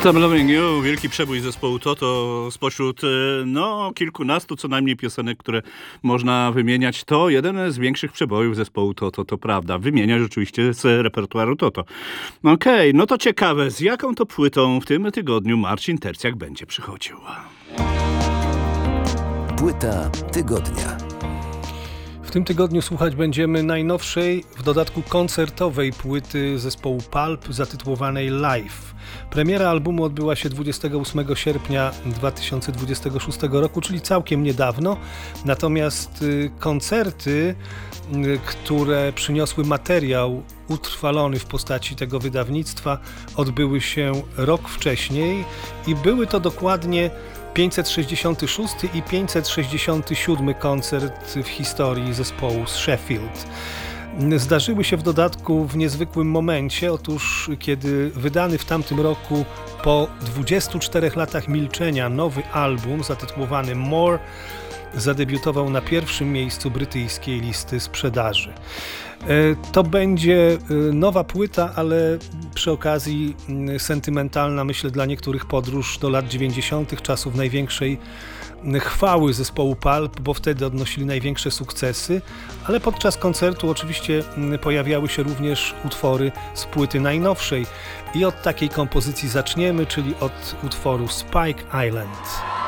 Stop Loving You, wielki przebój zespołu Toto spośród kilkunastu co najmniej piosenek, które można wymieniać. To jeden z większych przebojów zespołu Toto, to prawda. Wymieniać oczywiście z repertuaru Toto. Okej, no to ciekawe, z jaką to płytą w tym tygodniu Marcin Tercjak będzie przychodził. Płyta tygodnia. W tym tygodniu słuchać będziemy najnowszej, w dodatku koncertowej płyty zespołu Pulp zatytułowanej Live. Premiera albumu odbyła się 28 sierpnia 2026 roku, czyli całkiem niedawno. Natomiast koncerty, które przyniosły materiał utrwalony w postaci tego wydawnictwa, odbyły się rok wcześniej i były to dokładnie 566 i 567 koncert w historii zespołu z Sheffield. Zdarzyły się w dodatku w niezwykłym momencie, otóż kiedy wydany w tamtym roku po 24 latach milczenia nowy album zatytułowany More zadebiutował na pierwszym miejscu brytyjskiej listy sprzedaży. To będzie nowa płyta, ale przy okazji sentymentalna, myślę, dla niektórych podróż do lat 90., czasów największej chwały zespołu Pulp, bo wtedy odnosili największe sukcesy, ale podczas koncertu oczywiście pojawiały się również utwory z płyty najnowszej. I od takiej kompozycji zaczniemy, czyli od utworu Spike Island.